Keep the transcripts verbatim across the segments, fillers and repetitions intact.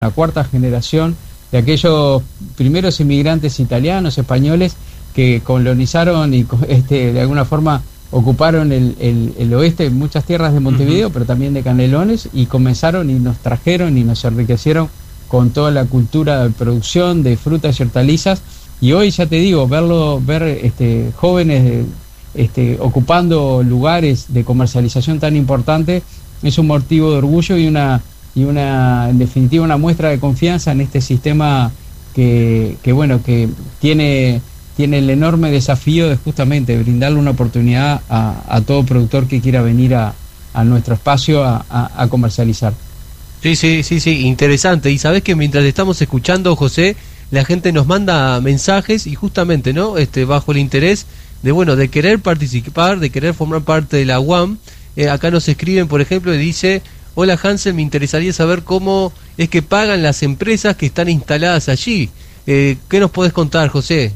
la cuarta generación de aquellos primeros inmigrantes italianos, españoles, que colonizaron y este, de alguna forma ocuparon el, el, el oeste, muchas tierras de Montevideo, uh-huh. pero también de Canelones, y comenzaron y nos trajeron y nos enriquecieron con toda la cultura de producción de frutas y hortalizas. Y hoy, ya te digo, verlo, ver este, jóvenes este, ocupando lugares de comercialización tan importantes es un motivo de orgullo y una, y una, en definitiva, una muestra de confianza en este sistema que, que bueno, que tiene, tiene el enorme desafío de justamente brindarle una oportunidad a, a todo productor que quiera venir a, a nuestro espacio a, a, a comercializar. Sí, sí, sí, sí, interesante. Y sabés que mientras estamos escuchando, José, la gente nos manda mensajes y justamente, ¿no? Este, bajo el interés de, bueno, de querer participar, de querer formar parte de la U A M. Eh, acá nos escriben, por ejemplo, y dice: hola Hansel, me interesaría saber cómo es que pagan las empresas que están instaladas allí. Eh, ¿Qué nos podés contar, José?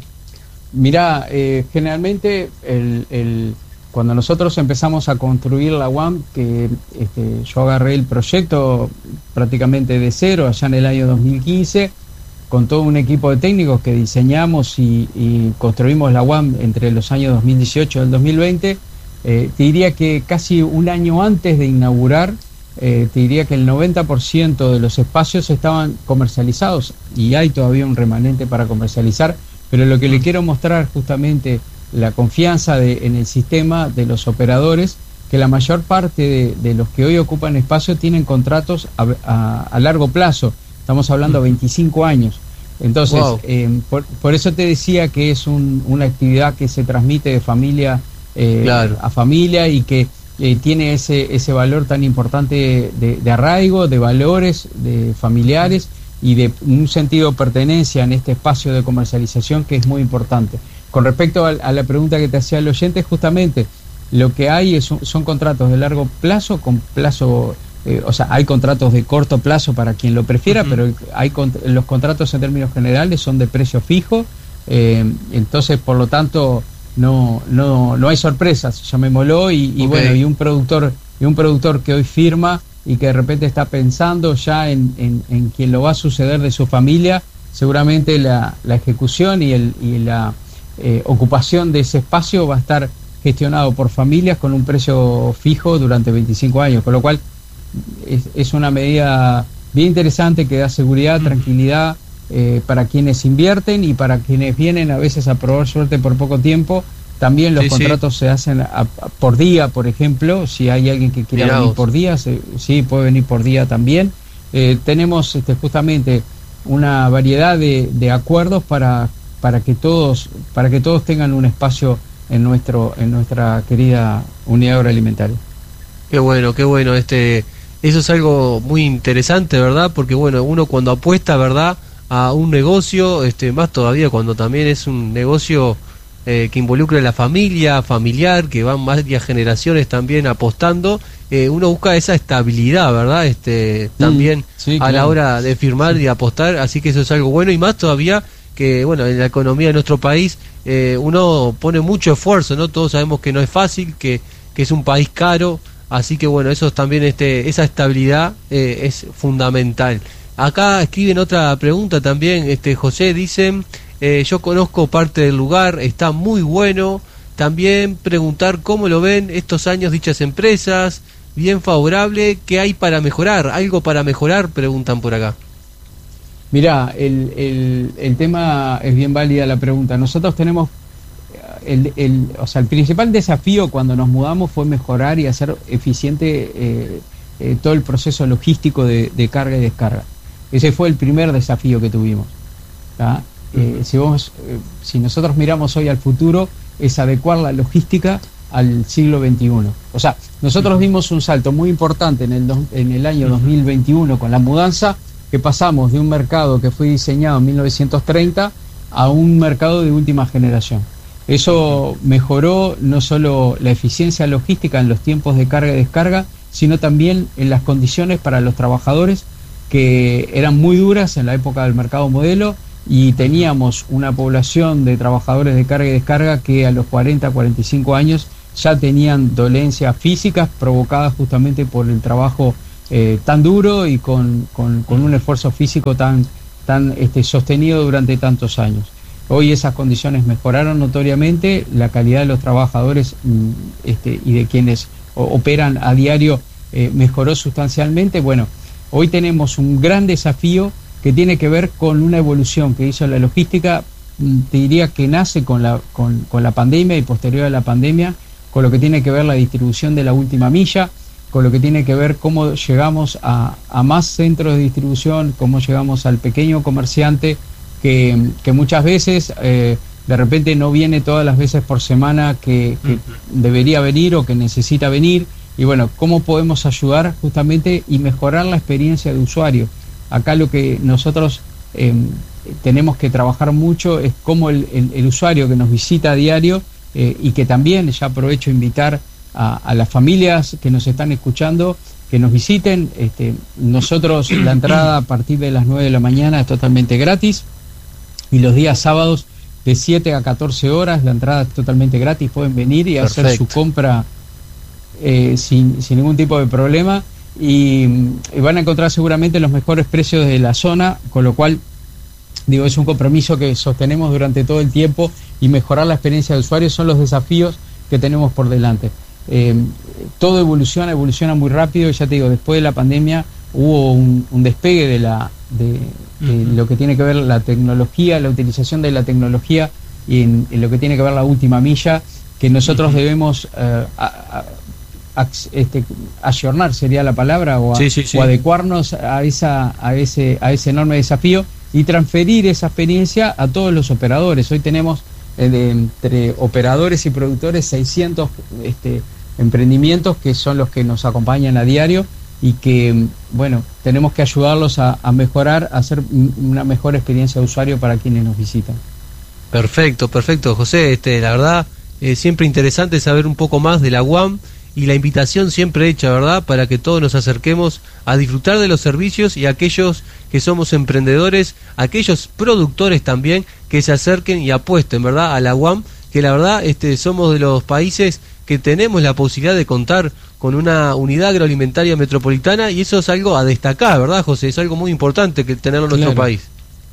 Mirá, eh, generalmente el, el, cuando nosotros empezamos a construir la U A M, que este, yo agarré el proyecto prácticamente de cero allá en el año dos mil quince, con todo un equipo de técnicos que diseñamos y, y construimos la U A M entre los años dos mil dieciocho y el dos mil veinte, eh, te diría que casi un año antes de inaugurar, eh, te diría que el noventa por ciento de los espacios estaban comercializados, y hay todavía un remanente para comercializar, pero lo que le quiero mostrar justamente la confianza de, en el sistema de los operadores, que la mayor parte de, de los que hoy ocupan espacio tienen contratos a, a, a largo plazo. Estamos hablando de veinticinco años. Entonces, wow. eh, por, por eso te decía que es un, una actividad que se transmite de familia eh, claro. a familia, y que eh, tiene ese, ese valor tan importante de, de arraigo, de valores, de familiares y de un sentido de pertenencia en este espacio de comercialización, que es muy importante. Con respecto a, a la pregunta que te hacía el oyente, justamente lo que hay es, son contratos de largo plazo con plazo... Eh, o sea, hay contratos de corto plazo para quien lo prefiera, uh-huh. pero hay los contratos en términos generales son de precio fijo, eh, entonces por lo tanto no no no hay sorpresas, llamémoslo, y, y okay. bueno, y un productor y un productor que hoy firma y que de repente está pensando ya en, en, en quien lo va a suceder de su familia, seguramente la, la ejecución y, el, y la eh, ocupación de ese espacio va a estar gestionado por familias con un precio fijo durante veinticinco años, con lo cual Es, es una medida bien interesante que da seguridad, tranquilidad eh, para quienes invierten y para quienes vienen a veces a probar suerte por poco tiempo. También los sí, contratos sí. se hacen a, a, por día, por ejemplo. Si hay alguien que quiera Mirá venir vos. por día, se, sí, puede venir por día también. Eh, tenemos este, justamente una variedad de, de acuerdos para, para que todos para que todos tengan un espacio en nuestro en nuestra querida unidad agroalimentaria. Qué bueno, qué bueno. Este Eso es algo muy interesante, ¿verdad? Porque bueno, uno cuando apuesta, ¿verdad?, a un negocio, este, más todavía cuando también es un negocio eh, que involucra a la familia, familiar, que van varias generaciones también apostando, eh, uno busca esa estabilidad, ¿verdad? Este, también mm, sí, a claro. la hora de firmar sí. y apostar, así que eso es algo bueno, y más todavía que, bueno, en la economía de nuestro país eh, uno pone mucho esfuerzo, ¿no? Todos sabemos que no es fácil, que, que es un país caro. Así que bueno, eso también, este, esa estabilidad eh, es fundamental. Acá escriben otra pregunta también, este José, dicen, eh, yo conozco parte del lugar, está muy bueno. También preguntar cómo lo ven estos años dichas empresas, bien favorable, ¿qué hay para mejorar? ¿Algo para mejorar? Preguntan por acá. Mirá, el, el, el tema es bien válida la pregunta. Nosotros tenemos... El, el, o sea, el principal desafío cuando nos mudamos fue mejorar y hacer eficiente eh, eh, todo el proceso logístico de, de carga y descarga. Ese fue el primer desafío que tuvimos. Eh, si, vos, eh, si nosotros miramos hoy al futuro, es adecuar la logística al siglo veintiuno. O sea, nosotros dimos un salto muy importante en el, do, en el año dos mil veintiuno con la mudanza, que pasamos de un mercado que fue diseñado en mil novecientos treinta a un mercado de última generación. Eso mejoró no solo la eficiencia logística en los tiempos de carga y descarga, sino también en las condiciones para los trabajadores, que eran muy duras en la época del mercado modelo, y teníamos una población de trabajadores de carga y descarga que a los cuarenta, cuarenta y cinco años ya tenían dolencias físicas provocadas justamente por el trabajo eh, tan duro y con, con, con un esfuerzo físico tan, tan este, sostenido durante tantos años. Hoy esas condiciones mejoraron notoriamente, la calidad de los trabajadores este, y de quienes operan a diario eh, mejoró sustancialmente. Bueno, hoy tenemos un gran desafío que tiene que ver con una evolución que hizo la logística, te diría que nace con la, con, con la pandemia y posterior a la pandemia, con lo que tiene que ver la distribución de la última milla, con lo que tiene que ver cómo llegamos a, a más centros de distribución, cómo llegamos al pequeño comerciante, que, que muchas veces eh, de repente no viene todas las veces por semana que, que debería venir o que necesita venir, y bueno, cómo podemos ayudar justamente y mejorar la experiencia de usuario. Acá lo que nosotros eh, tenemos que trabajar mucho es cómo el, el, el usuario que nos visita a diario, eh, y que también ya aprovecho a invitar a, a las familias que nos están escuchando, que nos visiten. Este, nosotros la entrada a partir de las nueve de la mañana es totalmente gratis, y los días sábados de siete a catorce horas la entrada es totalmente gratis, pueden venir y Perfecto. hacer su compra eh, sin, sin ningún tipo de problema, y, y van a encontrar seguramente los mejores precios de la zona, con lo cual digo, es un compromiso que sostenemos durante todo el tiempo, y mejorar la experiencia de usuario son los desafíos que tenemos por delante. Eh, todo evoluciona, evoluciona muy rápido, ya te digo, después de la pandemia hubo un, un despegue de la de, de lo que tiene que ver la tecnología, la utilización de la tecnología, y en, en lo que tiene que ver la última milla, que nosotros debemos eh, a, a, a, este, ayornar sería la palabra, o, a, sí, sí, sí. o adecuarnos a esa a ese a ese enorme desafío y transferir esa experiencia a todos los operadores. Hoy tenemos eh, de, entre operadores y productores seiscientos este, emprendimientos que son los que nos acompañan a diario, y que, bueno, tenemos que ayudarlos a, a mejorar, a hacer una mejor experiencia de usuario para quienes nos visitan. Perfecto, perfecto, José. Este, la verdad, es siempre interesante saber un poco más de la U A M, y la invitación siempre hecha, ¿verdad?, para que todos nos acerquemos a disfrutar de los servicios, y aquellos que somos emprendedores, aquellos productores también, que se acerquen y apuesten, ¿verdad?, a la U A M, que la verdad este, somos de los países que tenemos la posibilidad de contar con una unidad agroalimentaria metropolitana, y eso es algo a destacar, ¿verdad, José? Es algo muy importante que tenerlo en nuestro claro. país.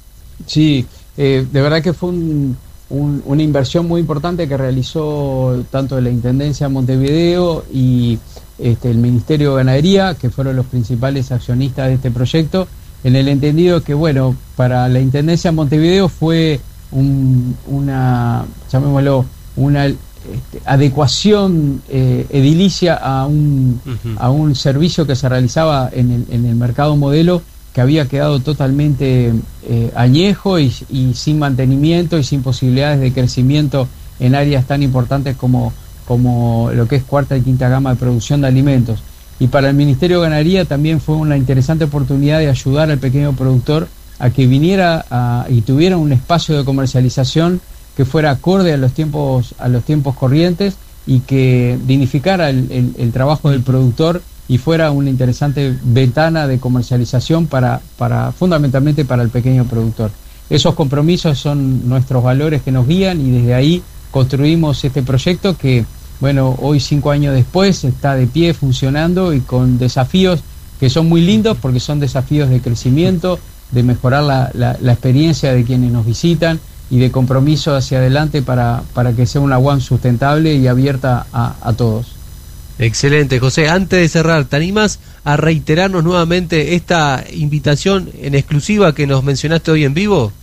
Sí, eh, de verdad que fue un, un, una inversión muy importante que realizó tanto la Intendencia de Montevideo y este, el Ministerio de Ganadería, que fueron los principales accionistas de este proyecto, en el entendido que, bueno, para la Intendencia de Montevideo fue un, una, llamémoslo, una este, adecuación eh, edilicia a un, uh-huh. a un servicio que se realizaba en el, en el mercado modelo, que había quedado totalmente eh, añejo y, y sin mantenimiento y sin posibilidades de crecimiento en áreas tan importantes como, como lo que es cuarta y quinta gama de producción de alimentos. Y para el Ministerio de Ganadería también fue una interesante oportunidad de ayudar al pequeño productor a que viniera a, y tuviera un espacio de comercialización que fuera acorde a los tiempos, a los tiempos corrientes, y que dignificara el, el, el trabajo del productor y fuera una interesante ventana de comercialización para, para fundamentalmente para el pequeño productor. Esos compromisos son nuestros valores que nos guían, y desde ahí construimos este proyecto que, bueno, hoy cinco años después está de pie, funcionando, y con desafíos que son muy lindos, porque son desafíos de crecimiento, de mejorar la, la, la experiencia de quienes nos visitan, y de compromiso hacia adelante para, para que sea una U A M sustentable y abierta a, a todos. Excelente, José. Antes de cerrar, ¿te animas a reiterarnos nuevamente esta invitación en exclusiva que nos mencionaste hoy en vivo?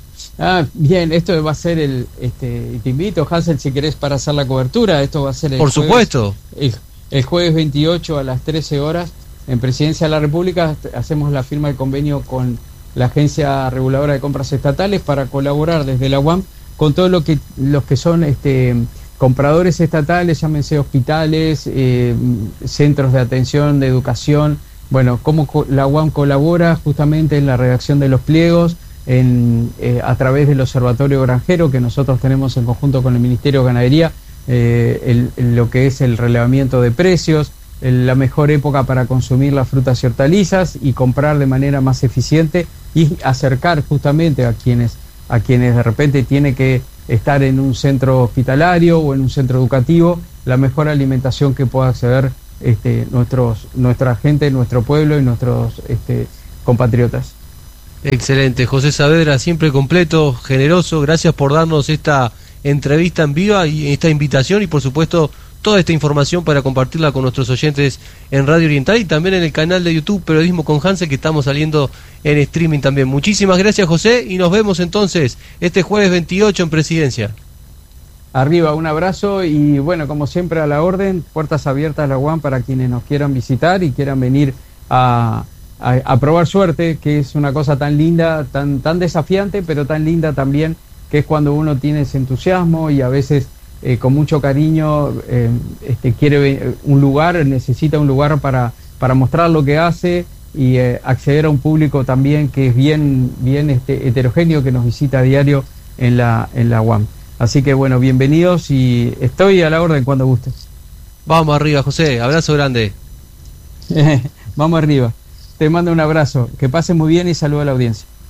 Ah, bien, esto va a ser el, este, te invito, Hansel, si querés, para hacer la cobertura. Esto va a ser el Por jueves, supuesto. El, el jueves veintiocho a las trece horas en Presidencia de la República. Hacemos la firma del convenio con la Agencia Reguladora de Compras Estatales para colaborar desde la U A M con todo lo que los que son este compradores estatales, llámense hospitales, eh, centros de atención, de educación. Bueno, cómo la U A M colabora justamente en la redacción de los pliegos, en, eh, a través del Observatorio Granjero que nosotros tenemos en conjunto con el Ministerio de Ganadería, eh, el, el, lo que es el relevamiento de precios, el, la mejor época para consumir las frutas y hortalizas y comprar de manera más eficiente, y acercar justamente a quienes, a quienes de repente tiene que estar en un centro hospitalario o en un centro educativo, la mejor alimentación que pueda acceder este, nuestros, nuestra gente, nuestro pueblo y nuestros este, compatriotas. Excelente, José Saavedra, siempre completo, generoso, gracias por darnos esta entrevista en viva y esta invitación y por supuesto toda esta información para compartirla con nuestros oyentes en Radio Oriental y también en el canal de YouTube Periodismo con Hansen, que estamos saliendo en streaming también. Muchísimas gracias, José, y nos vemos entonces este jueves veintiocho en Presidencia. Arriba, un abrazo y bueno, como siempre a la orden, puertas abiertas a la U A M para quienes nos quieran visitar y quieran venir a, a, a probar suerte, que es una cosa tan linda, tan, tan desafiante, pero tan linda también, que es cuando uno tiene ese entusiasmo y a veces eh, con mucho cariño eh, este, quiere un lugar, necesita un lugar para, para mostrar lo que hace y eh, acceder a un público también que es bien, bien este, heterogéneo, que nos visita a diario en la, en la U A M. Así que bueno, bienvenidos y estoy a la orden cuando gustes. Vamos arriba, José, abrazo grande. Vamos arriba. Te mando un abrazo, que pasen muy bien y saludo a la audiencia.